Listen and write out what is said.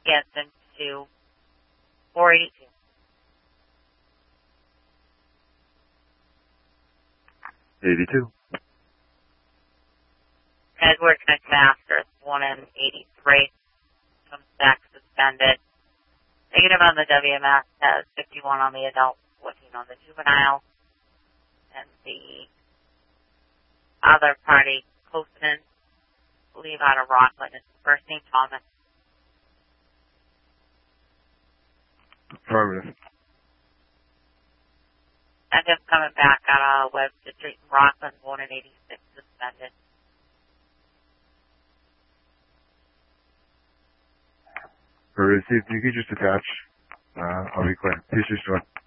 Hanson to 482. Edward McMaster, 1 in 83. Comes back suspended. Negative on the WMS, has 51 on the adult, 14 on the juvenile. And the other party, Postman, I believe out of Rockland, is first name Thomas. Affirmative. And just coming back out of Webster Street in Rockland, 1 in 86, suspended. Received. You can just attach. I'll be clear. Peace,